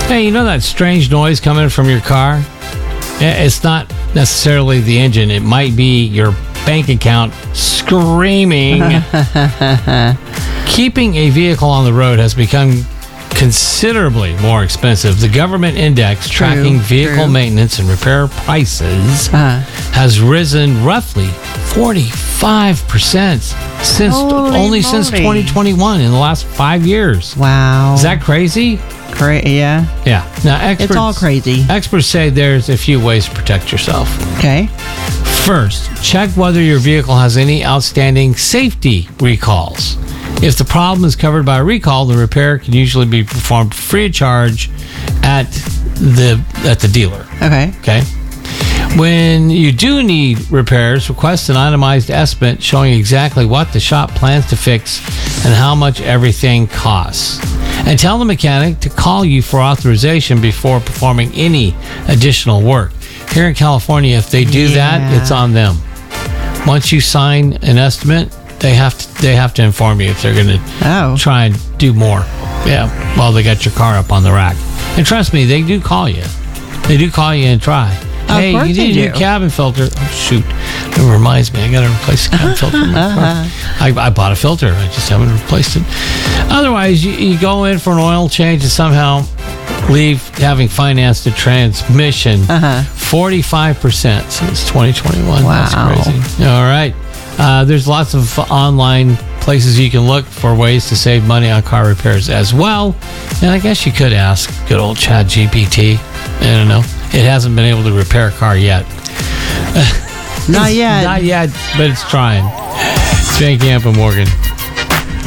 Hey, you know that strange noise coming from your car? It's not necessarily the engine. It might be your bank account screaming. Keeping a vehicle on the road has become considerably more expensive. The government index tracking vehicle maintenance and repair prices has risen roughly 45% since 2021, in the last 5 years. Wow. Is that crazy? Yeah. Yeah. Now, It's all crazy. Experts say there's a few ways to protect yourself. Okay. First, check whether your vehicle has any outstanding safety recalls. If the problem is covered by a recall, the repair can usually be performed free of charge at the dealer. Okay. When you do need repairs, request an itemized estimate showing exactly what the shop plans to fix and how much everything costs. And tell the mechanic to call you for authorization before performing any additional work. Here in California, if they do that, it's on them. Once you sign an estimate, they have to inform you if they're going to try and do more. Yeah, while they got your car up on the rack. And trust me, they do call you. They do call you and try. Hey, you need a new cabin filter. Oh, shoot. It reminds me, I got to replace the cabin filter in my car. I bought a filter. I just haven't replaced it. Otherwise, you go in for an oil change and somehow leave having financed a transmission 45% since 2021. Wow. That's crazy. All right. There's lots of online places you can look for ways to save money on car repairs as well. And I guess you could ask good old ChatGPT. I don't know. It hasn't been able to repair a car yet. Not yet. Not yet, but it's trying. It's Van Camp and Morgan.